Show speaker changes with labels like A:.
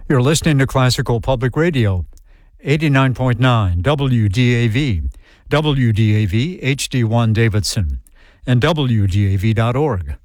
A: You're listening to Classical Public Radio, 89.9 WDAV, WDAV HD1 Davidson, and WDAV.org.